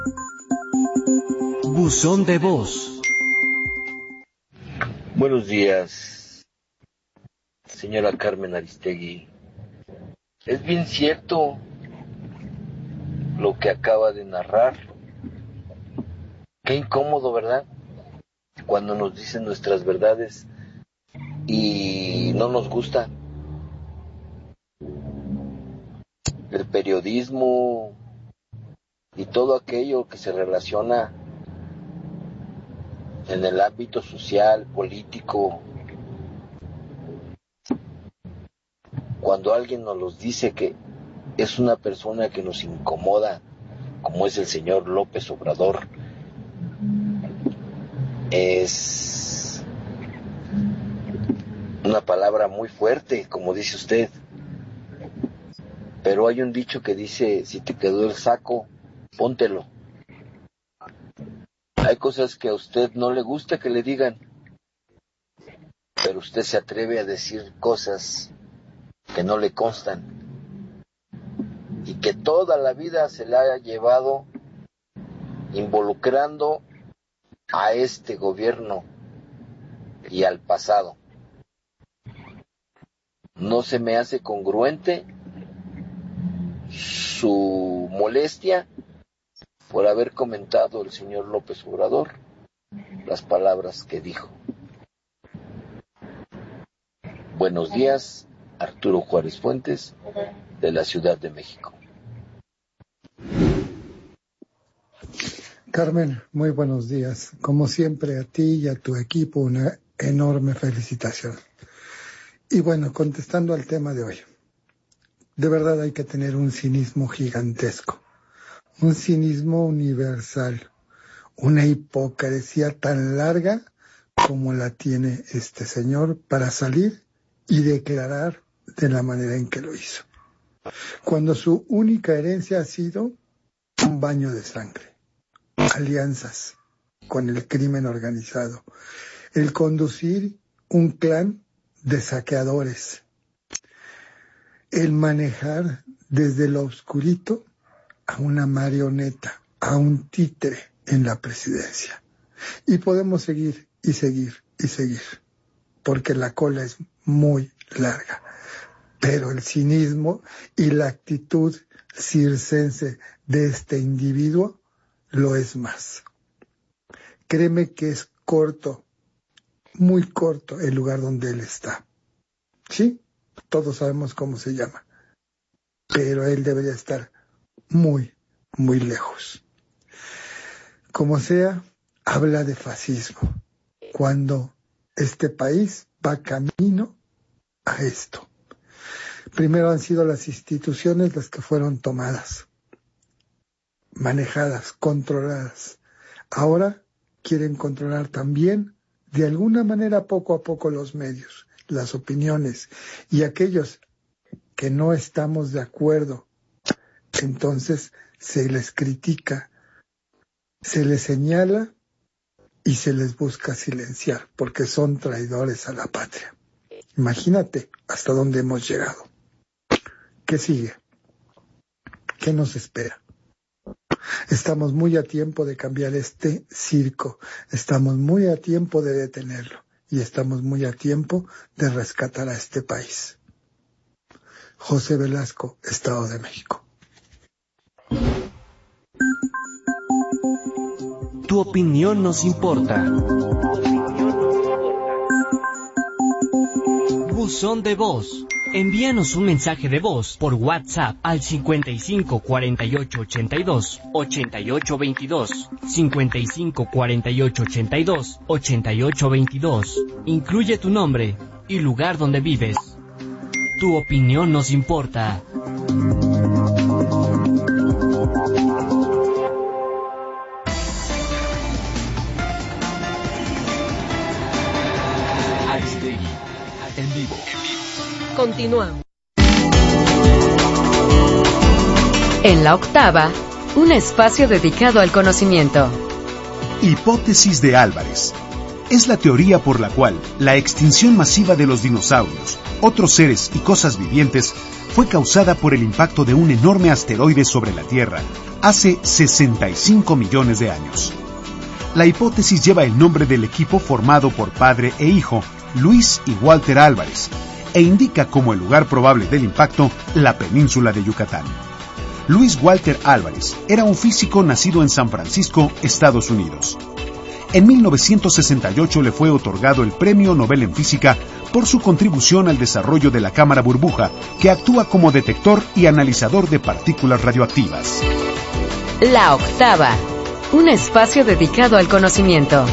Buzón de voz. Buenos días, señora Carmen Aristegui. Es bien cierto lo que acaba de narrar. Qué incómodo, ¿verdad? Cuando nos dicen nuestras verdades y no nos gusta. El periodismo y todo aquello que se relaciona en el ámbito social, político. Cuando alguien nos los dice que es una persona que nos incomoda, como es el señor López Obrador, es una palabra muy fuerte, como dice usted. Pero hay un dicho que dice, si te quedó el saco, póntelo. Hay cosas que a usted no le gusta que le digan, pero usted se atreve a decir cosas que no le constan y que toda la vida se le ha llevado involucrando a este gobierno y al pasado. No se me hace congruente su molestia por haber comentado el señor López Obrador las palabras que dijo. Buenos días, Arturo Juárez Fuentes, de la Ciudad de México. Carmen, muy buenos días. Como siempre, a ti y a tu equipo una enorme felicitación. Y bueno, contestando al tema de hoy, de verdad hay que tener un cinismo gigantesco, un cinismo universal, una hipocresía tan larga como la tiene este señor para salir y declarar de la manera en que lo hizo, cuando su única herencia ha sido un baño de sangre, alianzas con el crimen organizado, el conducir un clan de saqueadores, el manejar desde lo oscurito a una marioneta, a un títere en la presidencia. Y podemos seguir y seguir y seguir, porque la cola es muy larga. Pero el cinismo y la actitud circense de este individuo lo es más. Créeme que es corto, muy corto el lugar donde él está. Sí, todos sabemos cómo se llama, pero él debería estar muy, muy lejos. Como sea, habla de fascismo, cuando este país va camino a esto. Primero han sido las instituciones las que fueron tomadas, manejadas, controladas. Ahora quieren controlar también, de alguna manera, poco a poco los medios, las opiniones, y aquellos que no estamos de acuerdo, entonces se les critica, se les señala y se les busca silenciar, porque son traidores a la patria. Imagínate hasta dónde hemos llegado. ¿Qué sigue? ¿Qué nos espera? Estamos muy a tiempo de cambiar este circo, estamos muy a tiempo de detenerlo y estamos muy a tiempo de rescatar a este país. José Velasco, Estado de México. Tu opinión nos importa. Buzón de voz. Envíanos un mensaje de voz por WhatsApp al 55 48 82 88 22, 55 48 82 88 22. Incluye tu nombre y lugar donde vives. Tu opinión nos importa. Aristegui, en vivo. Continuamos. En la octava, un espacio dedicado al conocimiento. Hipótesis de Álvarez. Es la teoría por la cual la extinción masiva de los dinosaurios, otros seres y cosas vivientes fue causada por el impacto de un enorme asteroide sobre la Tierra hace 65 millones de años. La hipótesis lleva el nombre del equipo formado por padre e hijo, Luis y Walter Álvarez, e indica como el lugar probable del impacto la península de Yucatán. Luis Walter Álvarez era un físico nacido en San Francisco, Estados Unidos. En 1968 le fue otorgado el Premio Nobel en Física por su contribución al desarrollo de la cámara burbuja, que actúa como detector y analizador de partículas radioactivas. La Octava, un espacio dedicado al conocimiento.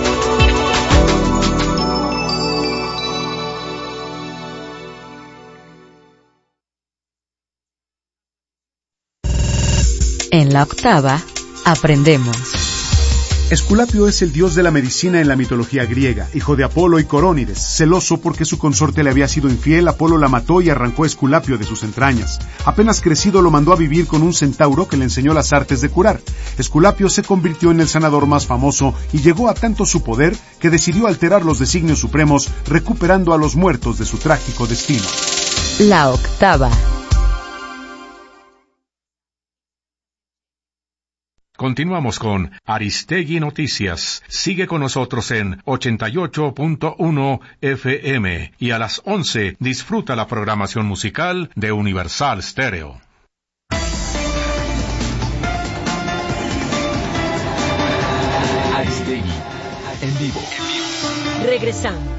En La Octava, aprendemos. Esculapio es el dios de la medicina en la mitología griega, hijo de Apolo y Corónides. Celoso porque su consorte le había sido infiel, Apolo la mató y arrancó a Esculapio de sus entrañas. Apenas crecido lo mandó a vivir con un centauro que le enseñó las artes de curar. Esculapio se convirtió en el sanador más famoso y llegó a tanto su poder que decidió alterar los designios supremos, recuperando a los muertos de su trágico destino. La Octava. Continuamos con Aristegui Noticias. Sigue con nosotros en 88.1 FM y a las 11 disfruta la programación musical de Universal Stereo. Aristegui, en vivo. Regresamos.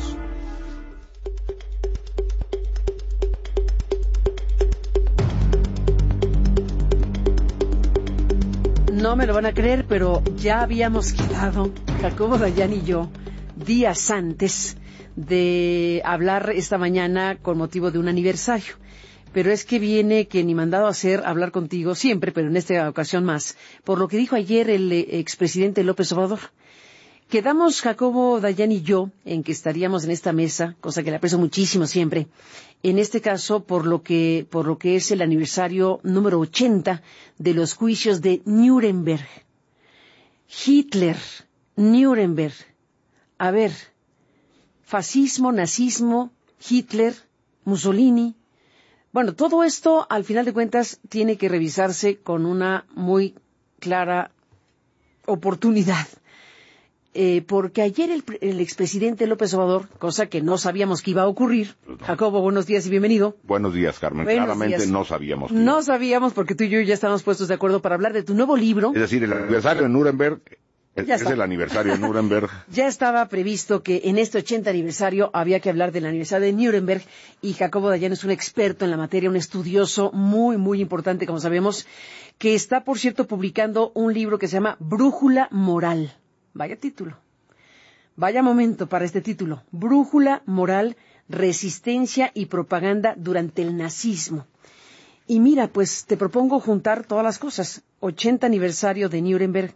No me lo van a creer, pero ya habíamos quedado, Jacobo Dayan y yo, días antes de hablar esta mañana con motivo de un aniversario. Pero es que viene que ni mandado a hacer hablar contigo siempre, pero en esta ocasión más, por lo que dijo ayer el expresidente López Obrador. Quedamos, Jacobo Dayan y yo, en que estaríamos en esta mesa, cosa que le aprecio muchísimo siempre, en este caso por lo que es el aniversario número 80 de los juicios de Nuremberg. Hitler, Nuremberg. A ver, fascismo, nazismo, Hitler, Mussolini. Bueno, todo esto, al final de cuentas, tiene que revisarse con una muy clara oportunidad. Porque ayer el expresidente López Obrador, cosa que no sabíamos que iba a ocurrir. Jacobo, buenos días y bienvenido. Buenos días, Carmen. Buenos Claramente días. no sabíamos. No sabíamos porque tú y yo ya estábamos puestos de acuerdo para hablar de tu nuevo libro. Es decir, el aniversario de Nuremberg Ya es está. el aniversario de Nuremberg. Ya estaba previsto que en este 80 aniversario había que hablar del aniversario de Nuremberg y Jacobo Dayan es un experto en la materia, un estudioso muy, muy importante, como sabemos, que está, por cierto, publicando un libro que se llama Brújula Moral. Vaya título. Vaya momento para este título. Brújula Moral, Resistencia y Propaganda durante el Nazismo. Y mira, pues te propongo juntar todas las cosas. 80 aniversario de Nuremberg.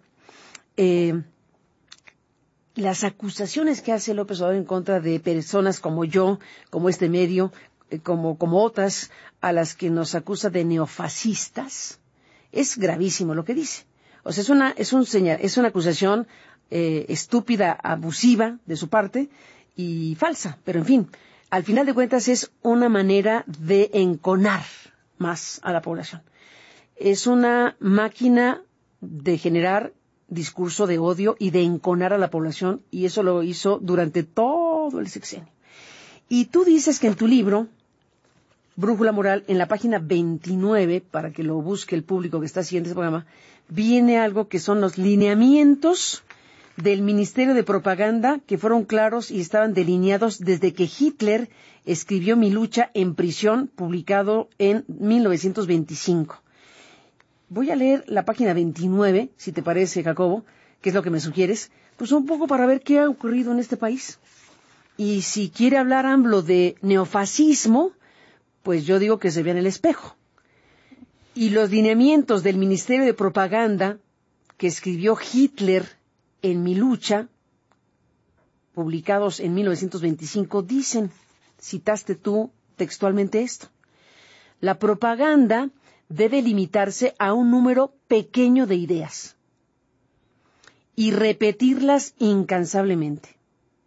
Las acusaciones que hace López Obrador en contra de personas como yo, como este medio, como otras, a las que nos acusa de neofascistas, es gravísimo lo que dice. O sea, es una acusación estúpida, abusiva de su parte y falsa, pero en fin, al final de cuentas es una manera de enconar más a la población. Es una máquina de generar discurso de odio y de enconar a la población, y eso lo hizo durante todo el sexenio. Y tú dices que en tu libro, Brújula Moral, en la página 29, para que lo busque el público que está siguiendo este programa, viene algo que son los lineamientos del Ministerio de Propaganda, que fueron claros y estaban delineados desde que Hitler escribió Mi lucha en prisión, publicado en 1925. Voy a leer la página 29, si te parece, Jacobo, que es lo que me sugieres, pues un poco para ver qué ha ocurrido en este país. Y si quiere hablar AMLO de neofascismo, pues yo digo que se vea en el espejo. Y los lineamientos del Ministerio de Propaganda que escribió Hitler en Mi lucha, publicados en 1925, dicen, citaste tú textualmente esto: la propaganda debe limitarse a un número pequeño de ideas y repetirlas incansablemente.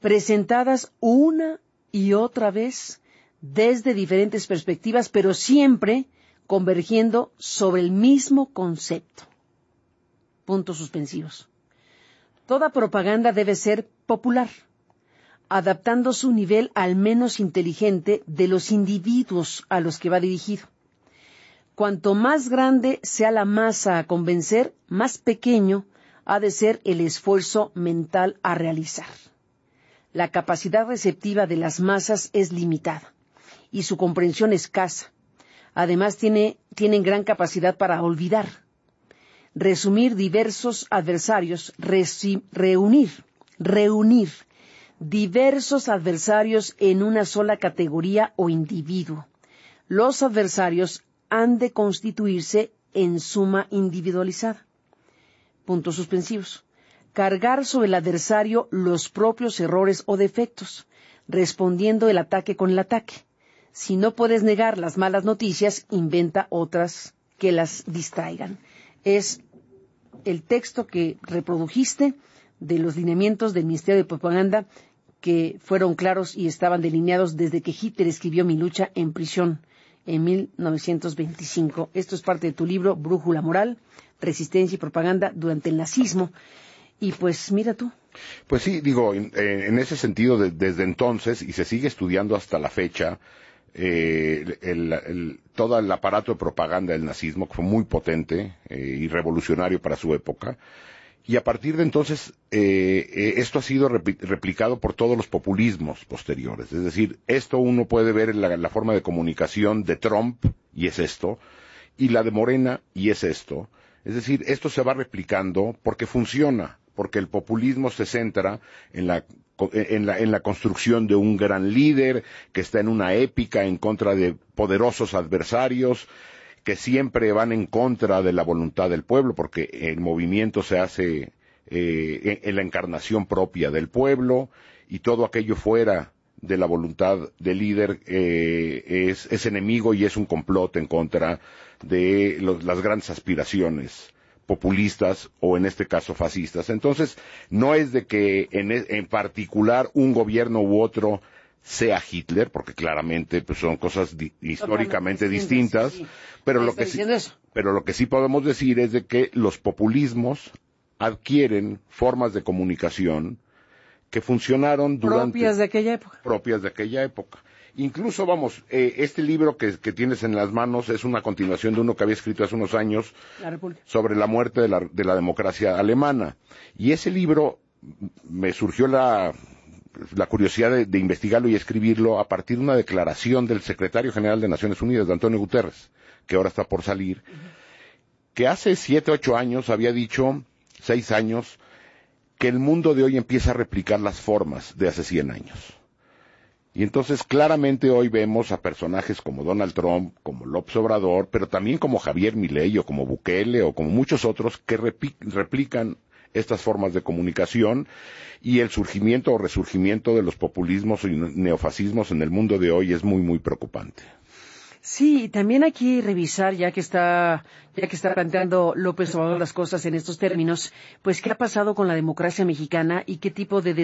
presentadas una y otra vez desde diferentes perspectivas, pero siempre convergiendo sobre el mismo concepto. Puntos suspensivos. Toda propaganda debe ser popular, adaptando su nivel al menos inteligente de los individuos a los que va dirigido. Cuanto más grande sea la masa a convencer, más pequeño ha de ser el esfuerzo mental a realizar. La capacidad receptiva de las masas es limitada y su comprensión escasa. Además, tienen gran capacidad para olvidar, resumir diversos adversarios, reunir diversos adversarios en una sola categoría o individuo. Los adversarios han de constituirse en suma individualizada. Puntos suspensivos. Cargar sobre el adversario los propios errores o defectos, respondiendo el ataque con el ataque. Si no puedes negar las malas noticias, inventa otras que las distraigan. Es el texto que reprodujiste de los lineamientos del Ministerio de Propaganda, que fueron claros y estaban delineados desde que Hitler escribió Mi lucha en prisión en 1925. Esto es parte de tu libro Brújula Moral, Resistencia y Propaganda durante el nazismo. Y pues mira tú. Pues sí, digo, en ese sentido, desde entonces, y se sigue estudiando hasta la fecha, todo el aparato de propaganda del nazismo, que fue muy potente y revolucionario para su época, y a partir de entonces esto ha sido replicado por todos los populismos posteriores. Es decir, esto uno puede ver en la forma de comunicación de Trump, y es esto, y la de Morena, y es esto. Es decir, esto se va replicando porque funciona, porque el populismo se centra en la construcción de un gran líder que está en una épica en contra de poderosos adversarios que siempre van en contra de la voluntad del pueblo, porque el movimiento se hace en la encarnación propia del pueblo, y todo aquello fuera de la voluntad del líder es enemigo y es un complot en contra de las grandes aspiraciones populistas o en este caso fascistas. Entonces, no es de que en particular un gobierno u otro sea Hitler, porque claramente pues, son cosas históricamente distintas, sí. pero lo que sí podemos decir es de que los populismos adquieren formas de comunicación que funcionaron propias de aquella época. Incluso, vamos, este libro que tienes en las manos es una continuación de uno que había escrito hace unos años sobre la muerte de la democracia alemana. Y ese libro me surgió la curiosidad de investigarlo y escribirlo a partir de una declaración del secretario general de Naciones Unidas, de Antonio Guterres, que ahora está por salir, que hace 7, 8 años había dicho, 6 años, que el mundo de hoy empieza a replicar las formas de hace 100 años. Y entonces claramente hoy vemos a personajes como Donald Trump, como López Obrador, pero también como Javier Milei o como Bukele o como muchos otros que replican estas formas de comunicación, y el surgimiento o resurgimiento de los populismos y neofascismos en el mundo de hoy es muy, muy preocupante. Sí, también hay que revisar, ya que está planteando López Obrador las cosas en estos términos, pues qué ha pasado con la democracia mexicana y qué tipo de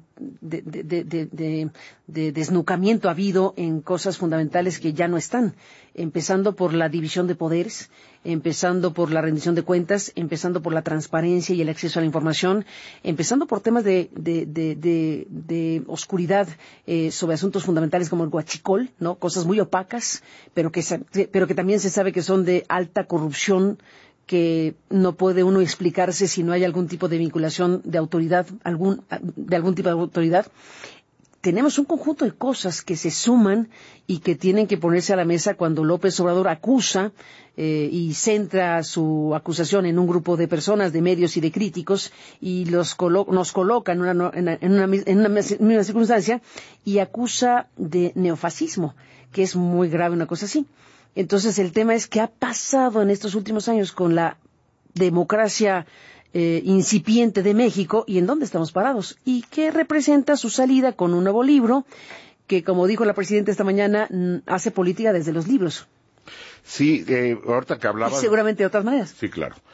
desnucamiento ha habido en cosas fundamentales que ya no están, empezando por la división de poderes, empezando por la rendición de cuentas, empezando por la transparencia y el acceso a la información, empezando por temas de oscuridad sobre asuntos fundamentales como el huachicol, ¿no? Cosas muy opacas, pero que también se sabe que son de alta corrupción, que no puede uno explicarse si no hay algún tipo de vinculación de autoridad, de algún tipo de autoridad. Tenemos un conjunto de cosas que se suman y que tienen que ponerse a la mesa cuando López Obrador acusa y centra su acusación en un grupo de personas, de medios y de críticos, y nos coloca en una misma circunstancia y acusa de neofascismo, que es muy grave una cosa así. Entonces el tema es qué ha pasado en estos últimos años con la democracia incipiente de México y en dónde estamos parados, y qué representa su salida con un nuevo libro que, como dijo la Presidenta esta mañana, hace política desde los libros. Sí, ahorita que hablabas... Y seguramente de otras maneras. Sí, claro.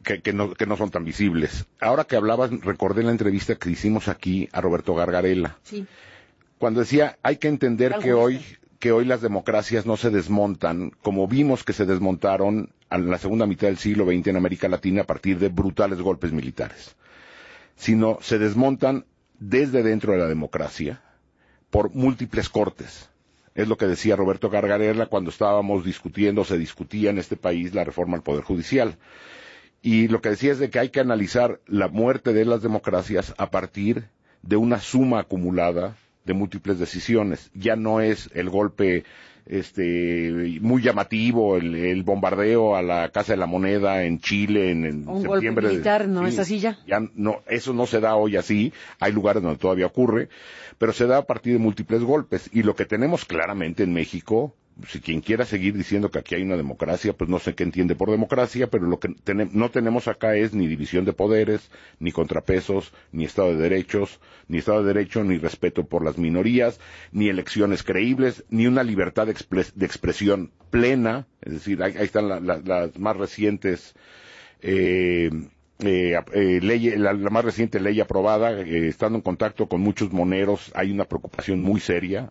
que no son tan visibles. Ahora que hablabas, recordé la entrevista que hicimos aquí a Roberto Gargarella. Sí. Cuando decía, hay que entender que hoy las democracias no se desmontan, como vimos que se desmontaron en la segunda mitad del siglo XX en América Latina a partir de brutales golpes militares, sino se desmontan desde dentro de la democracia por múltiples cortes. Es lo que decía Roberto Gargarella cuando se discutía en este país la reforma al Poder Judicial. Y lo que decía es de que hay que analizar la muerte de las democracias a partir de una suma acumulada de múltiples decisiones. Ya no es el golpe muy llamativo, el bombardeo a la Casa de la Moneda en Chile en un septiembre. Golpe militar, ¿no sí, es así ya? No, eso no se da hoy así. Hay lugares donde todavía ocurre, pero se da a partir de múltiples golpes. Y lo que tenemos claramente en México, si quien quiera seguir diciendo que aquí hay una democracia, pues no sé qué entiende por democracia, pero lo que no tenemos acá es ni división de poderes, ni contrapesos, ni Estado de Derecho, ni respeto por las minorías, ni elecciones creíbles, ni una libertad de expresión plena. Es decir, ahí están las más recientes la más reciente ley aprobada, estando en contacto con muchos moneros, hay una preocupación muy seria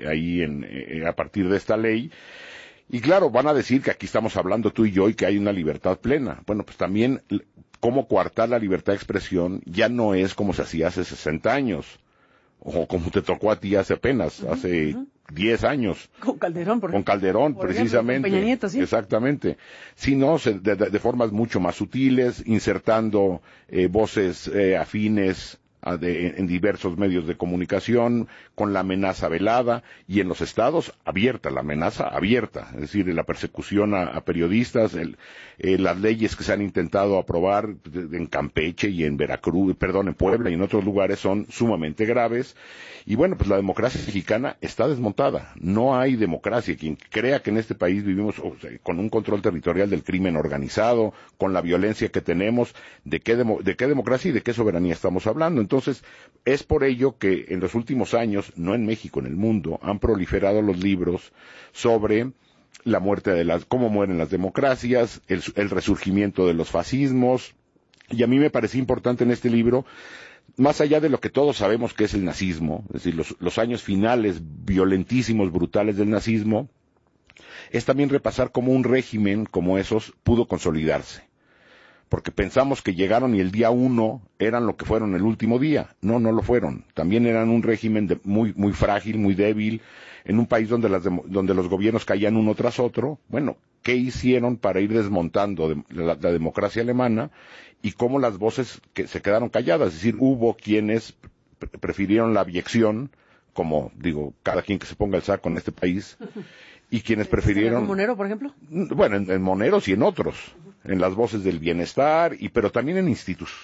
a partir de esta ley. Y claro, van a decir que aquí estamos hablando tú y yo y que hay una libertad plena. Bueno, pues también cómo coartar la libertad de expresión ya no es como se hacía hace 60 años, o como te tocó a ti hace apenas, hace 10 años. Con Calderón, precisamente. Con Peña Nieto, sí. Exactamente. Sino de formas mucho más sutiles, insertando voces afines en diversos medios de comunicación, con la amenaza velada, y en los estados la amenaza abierta, es decir, la persecución a periodistas, las leyes que se han intentado aprobar en Campeche y en en Puebla y en otros lugares son sumamente graves. Y bueno, pues la democracia mexicana está desmontada. No hay democracia. Quien crea que en este país vivimos con un control territorial del crimen organizado, con la violencia que tenemos, ¿de qué democracia y de qué soberanía estamos hablando? Entonces, es por ello que en los últimos años, no en México, en el mundo, han proliferado los libros sobre la muerte cómo mueren las democracias, el resurgimiento de los fascismos. Y a mí me parecía importante en este libro, más allá de lo que todos sabemos que es el nazismo, es decir, los años finales violentísimos, brutales del nazismo, es también repasar cómo un régimen como esos pudo consolidarse. Porque pensamos que llegaron y el día 1 eran lo que fueron el último día. No lo fueron. También eran un régimen muy, muy frágil, muy débil, en un país donde los gobiernos caían uno tras otro. Bueno, ¿qué hicieron para ir desmontando la democracia alemana? Y cómo las voces que se quedaron calladas. Es decir, hubo quienes prefirieron la abyección, como digo, cada quien que se ponga el saco en este país, y quienes prefirieron... ¿En Monero, por ejemplo? Bueno, en Moneros y en otros, en las voces del bienestar, pero también en instituciones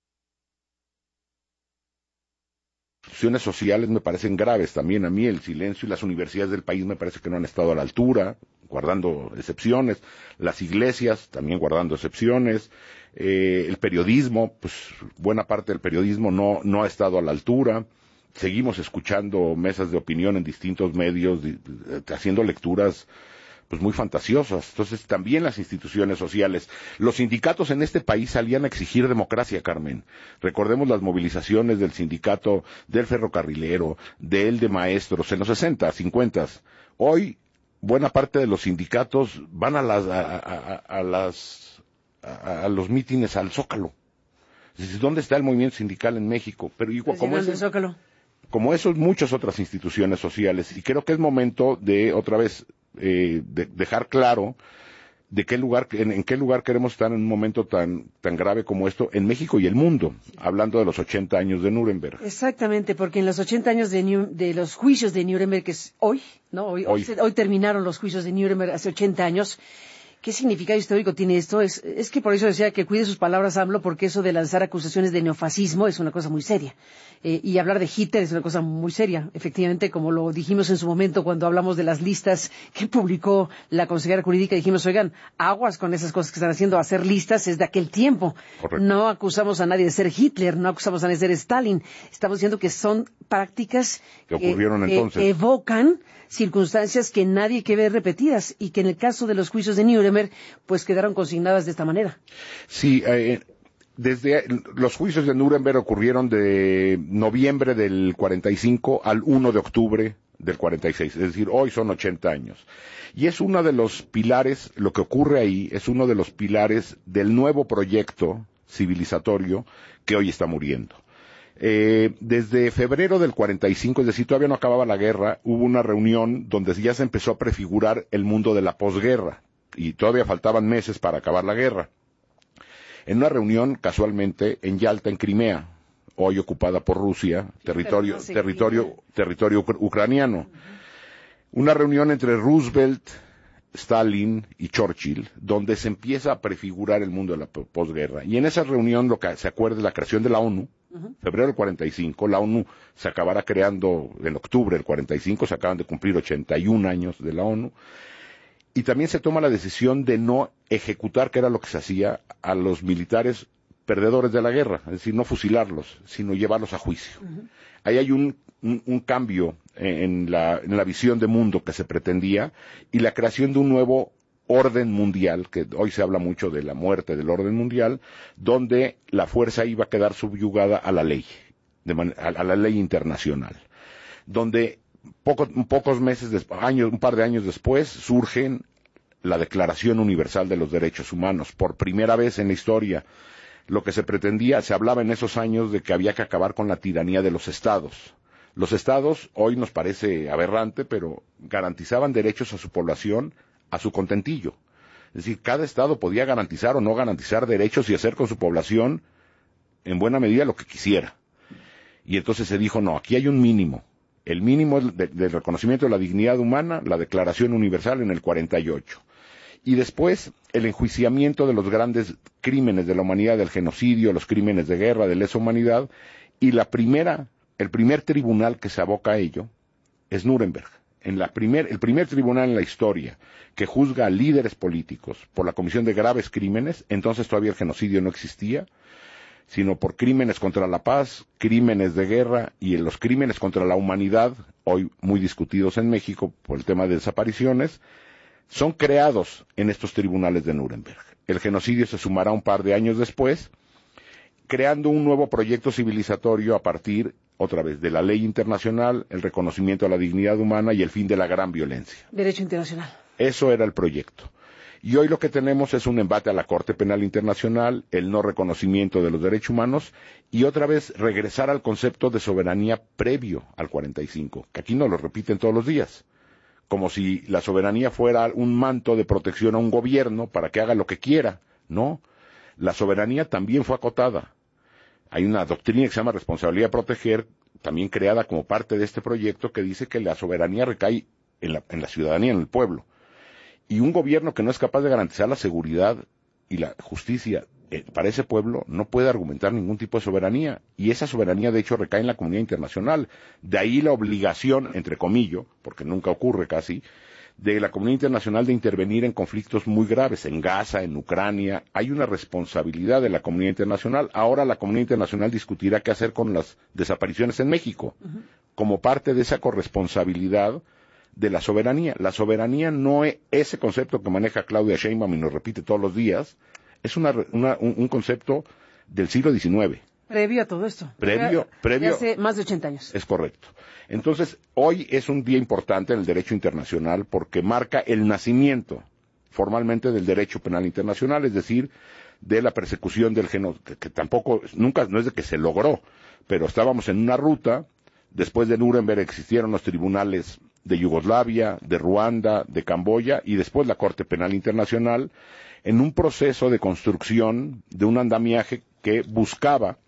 sociales me parecen graves también a mí. El silencio y las universidades del país me parece que no han estado a la altura, guardando excepciones. Las iglesias también guardando excepciones. El periodismo, pues buena parte del periodismo no ha estado a la altura. Seguimos escuchando mesas de opinión en distintos medios, haciendo lecturas pues muy fantasiosas. Entonces también las instituciones sociales, los sindicatos en este país salían a exigir democracia, Carmen. Recordemos las movilizaciones del sindicato del ferrocarrilero, de maestros en los 60, 50. Hoy buena parte de los sindicatos van a los mítines al Zócalo. ¿Dónde está el movimiento sindical en México? Pero igual como eso, muchas otras instituciones sociales. Y creo que es momento de otra vez de dejar claro en qué lugar queremos estar en un momento tan grave como esto en México y el mundo, hablando de los 80 años de Nuremberg. Exactamente, porque en los 80 años de los juicios de Nuremberg, que es hoy, ¿no? Hoy terminaron los juicios de Nuremberg hace 80 años. ¿Qué significado histórico tiene esto? Es que por eso decía que cuide sus palabras, AMLO, porque eso de lanzar acusaciones de neofascismo es una cosa muy seria. Y hablar de Hitler es una cosa muy seria. Efectivamente, como lo dijimos en su momento cuando hablamos de las listas que publicó la consejera jurídica, dijimos, oigan, aguas con esas cosas que están haciendo. Hacer listas es de aquel tiempo. Correcto. No acusamos a nadie de ser Hitler, no acusamos a nadie de ser Stalin. Estamos diciendo que son prácticas que ocurrieron entonces, evocan circunstancias que nadie quiere ver repetidas, y que en el caso de los juicios de Nuremberg Nuremberg, pues quedaron consignadas de esta manera. Sí, desde los juicios de Nuremberg ocurrieron de noviembre del 45 al 1 de octubre del 46, es decir, hoy son 80 años. Y es uno de los pilares, lo que ocurre ahí, es uno de los pilares del nuevo proyecto civilizatorio que hoy está muriendo. Desde febrero del 45, es decir, todavía no acababa la guerra, hubo una reunión donde ya se empezó a prefigurar el mundo de la posguerra, y todavía faltaban meses para acabar la guerra. En una reunión, casualmente, en Yalta, en Crimea, hoy ocupada por Rusia, territorio ucraniano. Una reunión entre Roosevelt, Stalin y Churchill, donde se empieza a prefigurar el mundo de la posguerra. Y en esa reunión lo que se acuerda es la creación de la ONU, febrero del 45, la ONU se acabará creando en octubre del 45, se acaban de cumplir 81 años de la ONU, y también se toma la decisión de no ejecutar, que era lo que se hacía, a los militares perdedores de la guerra, es decir, no fusilarlos, sino llevarlos a juicio. Ahí hay un cambio en la visión de mundo que se pretendía, y la creación de un nuevo orden mundial, que hoy se habla mucho de la muerte del orden mundial, donde la fuerza iba a quedar subyugada a la ley, a la ley internacional, donde pocos meses después, un par de años después, surgen la Declaración Universal de los Derechos Humanos. Por primera vez en la historia, lo que se pretendía, se hablaba en esos años de que había que acabar con la tiranía de los estados. Los estados, hoy nos parece aberrante, pero garantizaban derechos a su población a su contentillo. Es decir, cada estado podía garantizar o no garantizar derechos y hacer con su población, en buena medida, lo que quisiera. Y entonces se dijo, no, aquí hay un mínimo. El mínimo del reconocimiento de la dignidad humana, la Declaración Universal en el 48. Y después, el enjuiciamiento de los grandes crímenes de la humanidad, del genocidio, los crímenes de guerra, de lesa humanidad, y el primer tribunal que se aboca a ello es Nuremberg. El primer tribunal en la historia que juzga a líderes políticos por la comisión de graves crímenes, entonces todavía el genocidio no existía, sino por crímenes contra la paz, crímenes de guerra y los crímenes contra la humanidad, hoy muy discutidos en México por el tema de desapariciones, son creados en estos tribunales de Nuremberg. El genocidio se sumará un par de años después, creando un nuevo proyecto civilizatorio a partir, otra vez, de la ley internacional, el reconocimiento a la dignidad humana y el fin de la gran violencia. Derecho internacional. Eso era el proyecto. Y hoy lo que tenemos es un embate a la Corte Penal Internacional, el no reconocimiento de los derechos humanos y otra vez regresar al concepto de soberanía previo al 45, que aquí nos lo repiten todos los días, como si la soberanía fuera un manto de protección a un gobierno para que haga lo que quiera. No, la soberanía también fue acotada. Hay una doctrina que se llama responsabilidad de proteger, también creada como parte de este proyecto, que dice que la soberanía recae en la ciudadanía, en el pueblo. Y un gobierno que no es capaz de garantizar la seguridad y la justicia para ese pueblo no puede argumentar ningún tipo de soberanía. Y esa soberanía, de hecho, recae en la comunidad internacional. De ahí la obligación, entre comillas, porque nunca ocurre casi, de la comunidad internacional de intervenir en conflictos muy graves, en Gaza, en Ucrania. Hay una responsabilidad de la comunidad internacional. Ahora la comunidad internacional discutirá qué hacer con las desapariciones en México, como parte de esa corresponsabilidad de la soberanía. La soberanía no es ese concepto que maneja Claudia Sheinbaum y nos repite todos los días, es un concepto del siglo XIX. Previo a todo esto. Previo. Hace más de 80 años. Es correcto. Entonces, hoy es un día importante en el derecho internacional porque marca el nacimiento formalmente del derecho penal internacional, es decir, de la persecución del genocidio, que tampoco, nunca, no es de que se logró, pero estábamos en una ruta. Después de Nuremberg existieron los tribunales de Yugoslavia, de Ruanda, de Camboya y después la Corte Penal Internacional, en un proceso de construcción de un andamiaje que buscaba,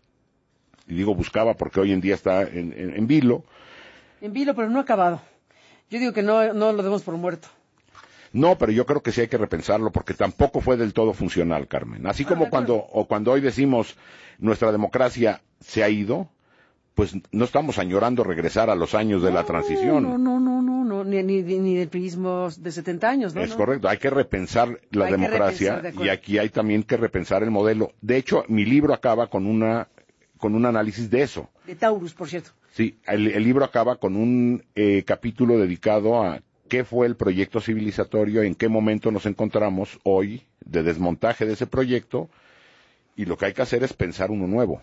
y digo buscaba porque hoy en día está en vilo. En vilo, pero no acabado. Yo digo que no lo demos por muerto. No, pero yo creo que sí hay que repensarlo porque tampoco fue del todo funcional, Carmen. Así como cuando hoy decimos nuestra democracia se ha ido, pues no estamos añorando regresar a los años de la transición. No, ni del prismo de 70 años, ¿no? Es correcto, hay que repensar la democracia y aquí hay también que repensar el modelo. De hecho, mi libro acaba con un análisis de eso. De Taurus, por cierto. Sí, el libro acaba con un capítulo dedicado a qué fue el proyecto civilizatorio, en qué momento nos encontramos hoy de desmontaje de ese proyecto, y lo que hay que hacer es pensar uno nuevo.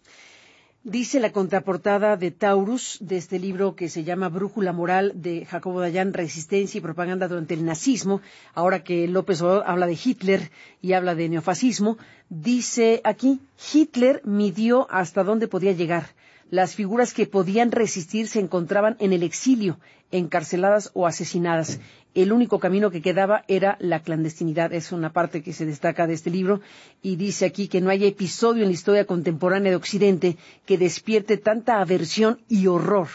Dice la contraportada de Taurus, de este libro que se llama Brújula Moral, de Jacobo Dayan, Resistencia y Propaganda durante el Nazismo, ahora que López Obrador habla de Hitler y habla de neofascismo, dice aquí, Hitler midió hasta dónde podía llegar. Las figuras que podían resistir se encontraban en el exilio, encarceladas o asesinadas. El único camino que quedaba era la clandestinidad. Es una parte que se destaca de este libro. Y dice aquí que no hay episodio en la historia contemporánea de Occidente que despierte tanta aversión y horror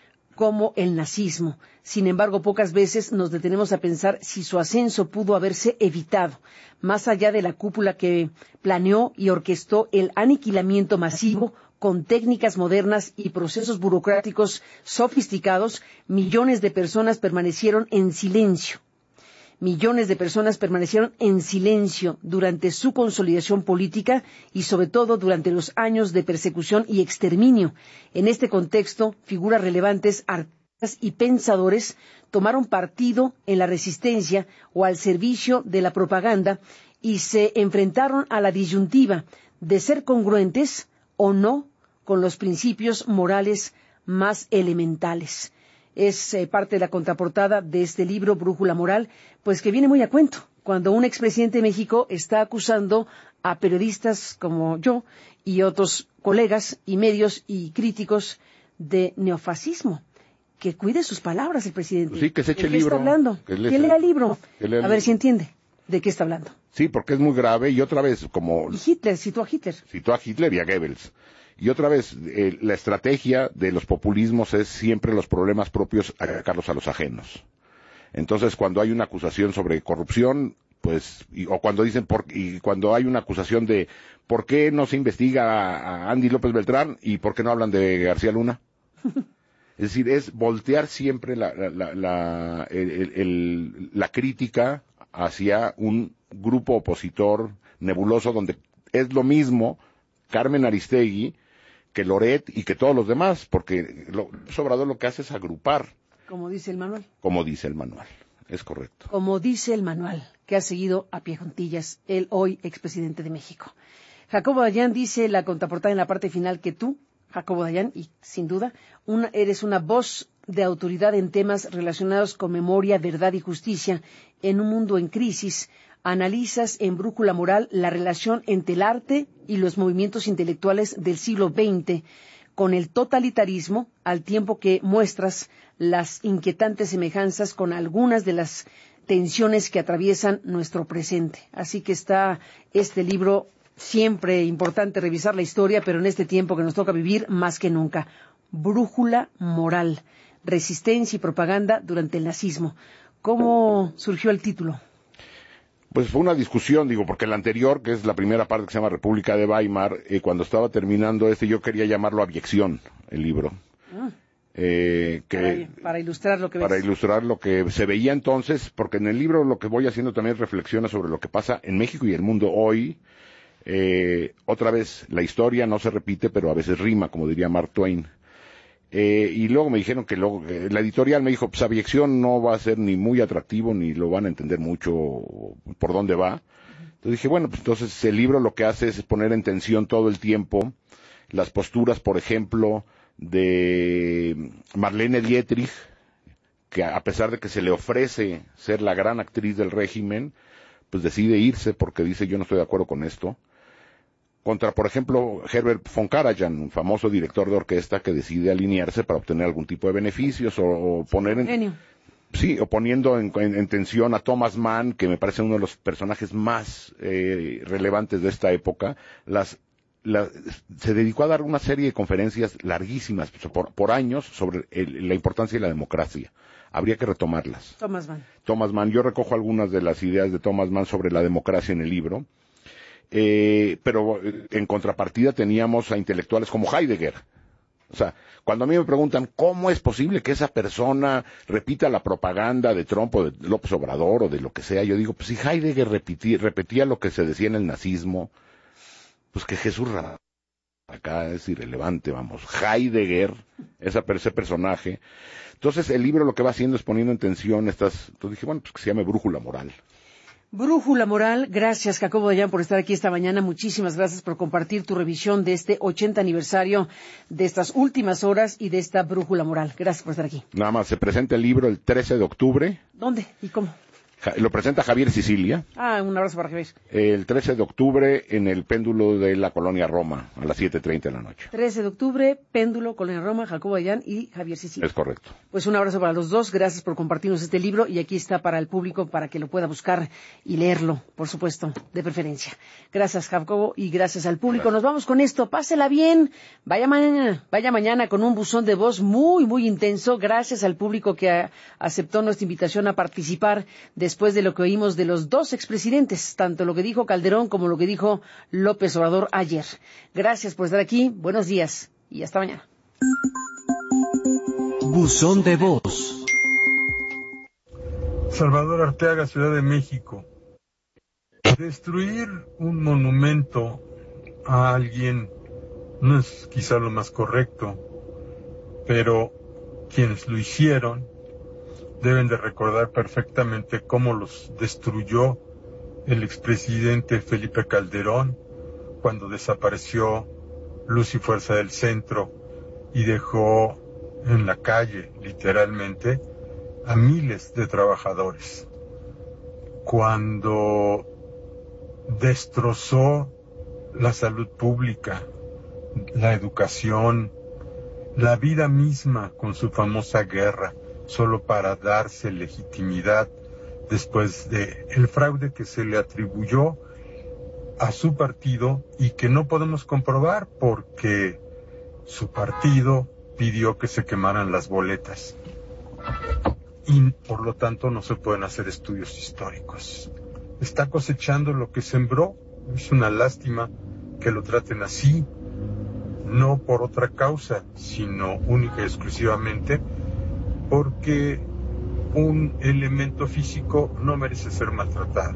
como el nazismo. Sin embargo, pocas veces nos detenemos a pensar si su ascenso pudo haberse evitado, más allá de la cúpula que planeó y orquestó el aniquilamiento masivo. Con técnicas modernas y procesos burocráticos sofisticados, millones de personas permanecieron en silencio. Millones de personas permanecieron en silencio durante su consolidación política y sobre todo durante los años de persecución y exterminio. En este contexto, figuras relevantes, artistas y pensadores tomaron partido en la resistencia o al servicio de la propaganda y se enfrentaron a la disyuntiva de ser congruentes o no con los principios morales más elementales. Es parte de la contraportada de este libro, Brújula Moral, pues que viene muy a cuento, cuando un expresidente de México está acusando a periodistas como yo y otros colegas y medios y críticos de neofascismo. Que cuide sus palabras el presidente. Sí, que se eche el ¿De libro. qué está hablando? Que lea el libro. A ver si entiende de qué está hablando. Sí, porque es muy grave, y otra vez, como... Y Hitler, citó a Hitler. Citó a Hitler y a Goebbels. Y otra vez, la estrategia de los populismos es siempre los problemas propios achacarlos a los ajenos. Entonces, cuando hay una acusación sobre corrupción, pues, o cuando dicen, y cuando hay una acusación de ¿por qué no se investiga a Andy López Beltrán y por qué no hablan de García Luna? Es decir, es voltear siempre la crítica hacia un grupo opositor nebuloso donde es lo mismo Carmen Aristegui que Loret y que todos los demás, porque Obrador lo que hace es agrupar. Como dice el manual. Como dice el manual, es correcto. Como dice el manual, que ha seguido a pie juntillas el hoy expresidente de México. Jacobo Dayan dice la contraportada en la parte final que tú, Jacobo Dayan, y sin duda, eres una voz de autoridad en temas relacionados con memoria, verdad y justicia en un mundo en crisis. Analizas en Brújula Moral la relación entre el arte y los movimientos intelectuales del siglo XX con el totalitarismo, al tiempo que muestras las inquietantes semejanzas con algunas de las tensiones que atraviesan nuestro presente. Así que está este libro, siempre importante revisar la historia, pero en este tiempo que nos toca vivir más que nunca. Brújula Moral, resistencia y propaganda durante el nazismo. ¿Cómo surgió el título? Pues fue una discusión, porque el anterior, que es la primera parte que se llama República de Weimar, cuando estaba terminando yo quería llamarlo Abyección, el libro. Para ilustrar lo que ves. Para ilustrar lo que se veía entonces, porque en el libro lo que voy haciendo también es reflexiones sobre lo que pasa en México y el mundo hoy. Otra vez, la historia no se repite, pero a veces rima, como diría Mark Twain. Y luego me dijeron que la editorial me dijo, pues Abyección no va a ser ni muy atractivo, ni lo van a entender mucho por dónde va. Entonces dije, bueno, pues entonces el libro lo que hace es poner en tensión todo el tiempo las posturas, por ejemplo, de Marlene Dietrich, que a pesar de que se le ofrece ser la gran actriz del régimen, pues decide irse porque dice, yo no estoy de acuerdo con esto. Contra, por ejemplo, Herbert von Karajan, un famoso director de orquesta que decide alinearse para obtener algún tipo de beneficios o poner o poniendo en tensión a Thomas Mann, que me parece uno de los personajes más relevantes de esta época. Se dedicó a dar una serie de conferencias larguísimas por años sobre la importancia de la democracia. Habría que retomarlas. Thomas Mann. Yo recojo algunas de las ideas de Thomas Mann sobre la democracia en el libro. Pero en contrapartida teníamos a intelectuales como Heidegger. O sea, cuando a mí me preguntan cómo es posible que esa persona repita la propaganda de Trump o de López Obrador o de lo que sea, yo digo, pues si Heidegger repetía lo que se decía en el nazismo, pues que Jesús acá es irrelevante, vamos. Heidegger, ese personaje. Entonces el libro lo que va haciendo es poniendo en tensión entonces dije, bueno, pues que se llame Brújula Moral. Brújula Moral, gracias Jacobo Dayan por estar aquí esta mañana, muchísimas gracias por compartir tu revisión de este 80 aniversario de estas últimas horas y de esta Brújula Moral. Gracias por estar aquí. Nada más, se presenta el libro el 13 de octubre. ¿Dónde y cómo? Lo presenta Javier Sicilia. Un abrazo para Javier. El 13 de octubre en el Péndulo de la Colonia Roma, a las 7:30 de la noche. 13 de octubre, Péndulo, Colonia Roma, Jacobo Dayan y Javier Sicilia. Es correcto. Pues un abrazo para los dos, gracias por compartirnos este libro y aquí está para el público para que lo pueda buscar y leerlo, por supuesto, de preferencia. Gracias Jacobo y gracias al público. Gracias. Nos vamos con esto, pásela bien, vaya mañana con un buzón de voz muy, muy intenso. Gracias al público que aceptó nuestra invitación a participar después de lo que oímos de los dos expresidentes, tanto lo que dijo Calderón como lo que dijo López Obrador ayer. Gracias por estar aquí, buenos días y hasta mañana. Buzón de voz. Salvador Arteaga, Ciudad de México. Destruir un monumento a alguien no es quizá lo más correcto, pero quienes lo hicieron deben de recordar perfectamente cómo los destruyó el expresidente Felipe Calderón cuando desapareció Luz y Fuerza del Centro y dejó en la calle, literalmente, a miles de trabajadores. Cuando destrozó la salud pública, la educación, la vida misma con su famosa guerra, solo para darse legitimidad después de el fraude que se le atribuyó a su partido y que no podemos comprobar porque su partido pidió que se quemaran las boletas y por lo tanto no se pueden hacer estudios históricos. Está cosechando lo que sembró. Es una lástima que lo traten así, no por otra causa, sino única y exclusivamente porque un elemento físico no merece ser maltratado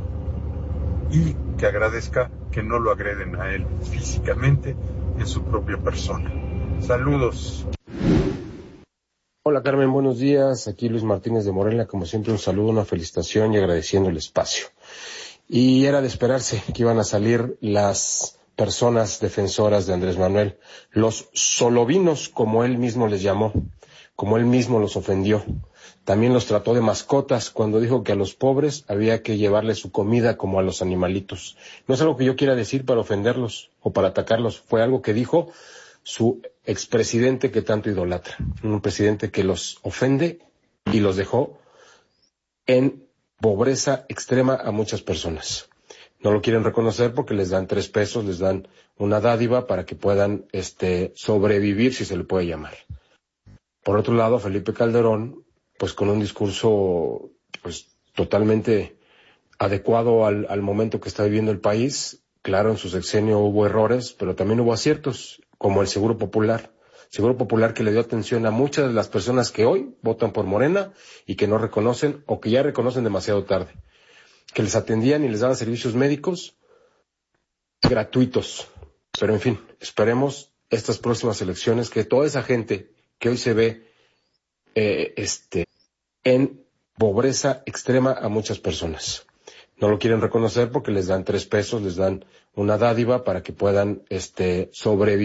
y que agradezca que no lo agreden a él físicamente en su propia persona. Saludos. Hola Carmen, buenos días. Aquí Luis Martínez de Morelia, como siempre un saludo, una felicitación y agradeciendo el espacio. Y era de esperarse que iban a salir las personas defensoras de Andrés Manuel, los solovinos, como él mismo les llamó, como él mismo los ofendió. También los trató de mascotas cuando dijo que a los pobres había que llevarles su comida como a los animalitos. No es algo que yo quiera decir para ofenderlos o para atacarlos, fue algo que dijo su expresidente que tanto idolatra, un presidente que los ofende y los dejó en pobreza extrema a muchas personas. No lo quieren reconocer porque les dan 3 pesos, les dan una dádiva para que puedan sobrevivir, si se le puede llamar. Por otro lado, Felipe Calderón, pues con un discurso pues totalmente adecuado al momento que está viviendo el país. Claro, en su sexenio hubo errores, pero también hubo aciertos, como el Seguro Popular que le dio atención a muchas de las personas que hoy votan por Morena y que no reconocen o que ya reconocen demasiado tarde, que les atendían y les daban servicios médicos gratuitos. Pero en fin, esperemos estas próximas elecciones que toda esa gente que hoy se ve en pobreza extrema a muchas personas. No lo quieren reconocer porque les dan 3 pesos, les dan una dádiva para que puedan sobrevivir.